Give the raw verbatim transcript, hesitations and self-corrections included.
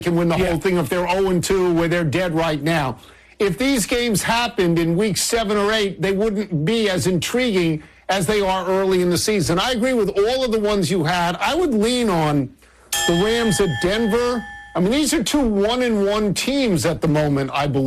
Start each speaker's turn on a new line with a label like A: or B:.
A: can win the
B: Yeah.
A: whole thing if they're oh and two where they're dead right now. If these games happened in week seven or eight, they wouldn't be as intriguing as they are early in the season. I agree with all of the ones you had. I would lean on the Rams at Denver. I mean, these are two one and one teams at the moment, I believe.